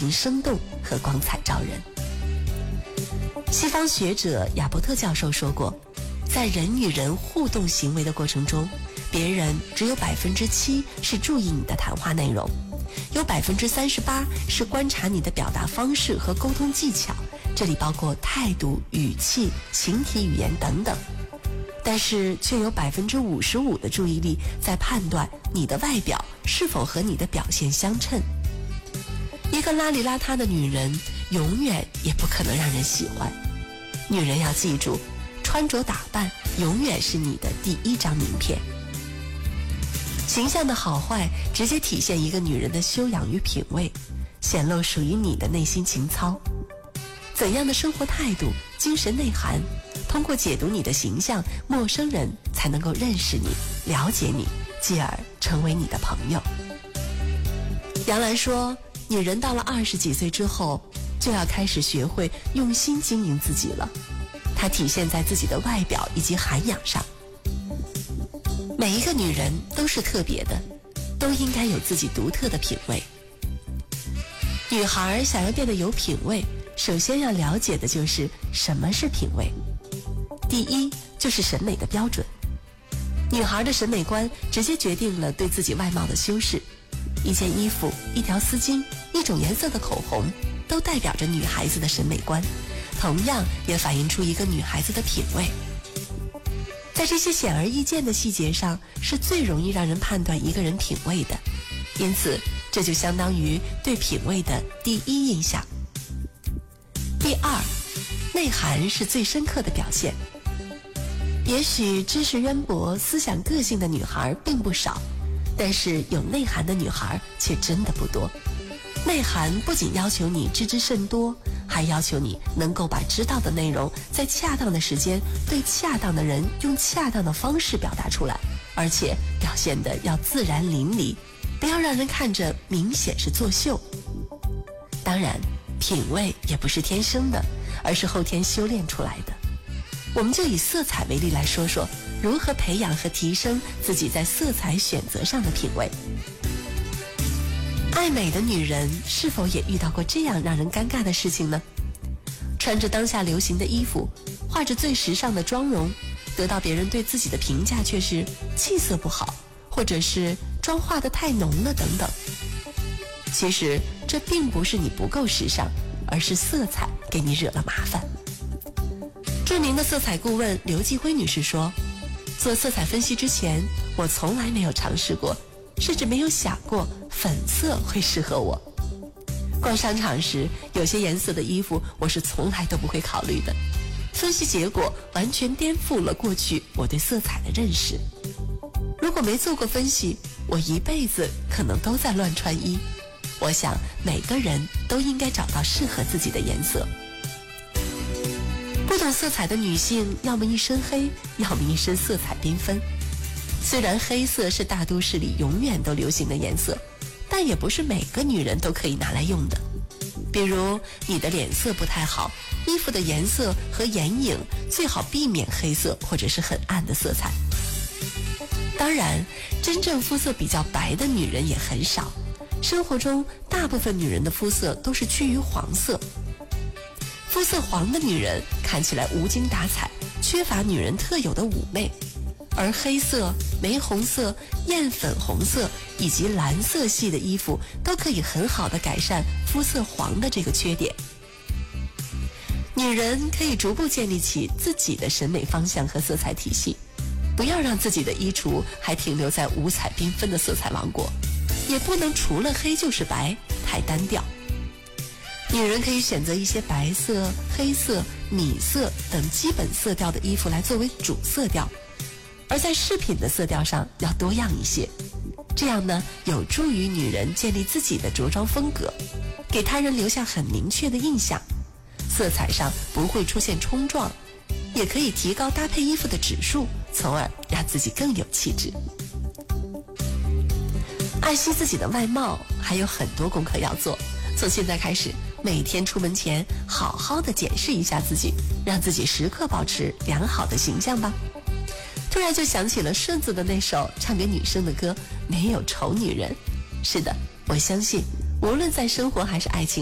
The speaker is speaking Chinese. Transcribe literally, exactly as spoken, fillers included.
情生动和光彩照人。西方学者亚伯特教授说过，在人与人互动行为的过程中，别人只有百分之七是注意你的谈话内容，有百分之三十八是观察你的表达方式和沟通技巧，这里包括态度、语气、形体语言等等。但是却有百分之五十五的注意力在判断你的外表是否和你的表现相称。一个邋里邋遢的女人永远也不可能让人喜欢。女人要记住，穿着打扮永远是你的第一张名片。形象的好坏直接体现一个女人的修养与品味，显露属于你的内心情操。怎样的生活态度、精神内涵，通过解读你的形象，陌生人才能够认识你、了解你，继而成为你的朋友。杨澜说，女人到了二十几岁之后，就要开始学会用心经营自己了，它体现在自己的外表以及涵养上。每一个女人都是特别的，都应该有自己独特的品味。女孩想要变得有品味，首先要了解的就是什么是品味。第一，就是审美的标准。女孩的审美观直接决定了对自己外貌的修饰。一件衣服、一条丝巾、一种颜色的口红，都代表着女孩子的审美观，同样也反映出一个女孩子的品味。在这些显而易见的细节上，是最容易让人判断一个人品味的，因此这就相当于对品味的第一印象。第二，内涵是最深刻的表现。也许知识渊博、思想个性的女孩并不少，但是有内涵的女孩却真的不多。内涵不仅要求你知之甚多，还要求你能够把知道的内容在恰当的时间对恰当的人用恰当的方式表达出来，而且表现得要自然淋漓，不要让人看着明显是作秀。当然，品味也不是天生的，而是后天修炼出来的。我们就以色彩为例来说说，如何培养和提升自己在色彩选择上的品味。爱美的女人是否也遇到过这样让人尴尬的事情呢？穿着当下流行的衣服，画着最时尚的妆容，得到别人对自己的评价却是气色不好，或者是妆化得太浓了等等。其实这并不是你不够时尚，而是色彩给你惹了麻烦。著名的色彩顾问刘继辉女士说，做色彩分析之前，我从来没有尝试过，甚至没有想过粉色会适合我。逛商场时，有些颜色的衣服我是从来都不会考虑的，分析结果完全颠覆了过去我对色彩的认识。如果没做过分析，我一辈子可能都在乱穿衣。我想每个人都应该找到适合自己的颜色。不懂色彩的女性，要么一身黑，要么一身色彩缤纷。虽然黑色是大都市里永远都流行的颜色，但也不是每个女人都可以拿来用的。比如你的脸色不太好，衣服的颜色和眼影最好避免黑色或者是很暗的色彩。当然，真正肤色比较白的女人也很少，生活中大部分女人的肤色都是趋于黄色。肤色黄的女人看起来无精打采，缺乏女人特有的妩媚，而黑色、玫红色、艳粉红色以及蓝色系的衣服都可以很好的改善肤色黄的这个缺点。女人可以逐步建立起自己的审美方向和色彩体系，不要让自己的衣橱还停留在五彩缤纷的色彩王国，也不能除了黑就是白，太单调。女人可以选择一些白色、黑色、米色等基本色调的衣服来作为主色调，而在饰品的色调上要多样一些，这样呢，有助于女人建立自己的着装风格，给他人留下很明确的印象。色彩上不会出现冲撞，也可以提高搭配衣服的指数，从而让自己更有气质。爱惜自己的外貌还有很多功课要做，从现在开始，每天出门前好好的检视一下自己，让自己时刻保持良好的形象吧。突然就想起了顺子的那首唱给女生的歌《没有丑女人》。是的，我相信无论在生活还是爱情